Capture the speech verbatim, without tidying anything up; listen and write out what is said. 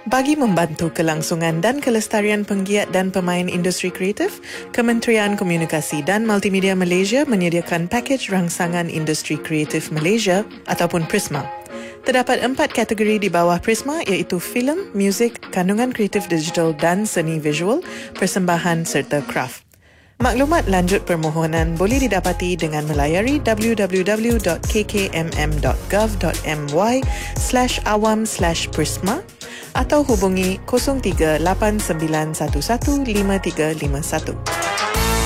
Bagi membantu kelangsungan dan kelestarian penggiat dan pemain industri kreatif, Kementerian Komunikasi dan Multimedia Malaysia menyediakan pakej rangsangan industri kreatif Malaysia ataupun Prisma. Terdapat empat kategori di bawah Prisma iaitu filem, muzik, kandungan kreatif digital dan seni visual, persembahan serta kraft. Maklumat lanjut permohonan boleh didapati dengan melayari w w w dot k k m m dot gov dot m y slash awam slash prisma atau hubungi kosong tiga lapan sembilan satu satu lima tiga lima satu.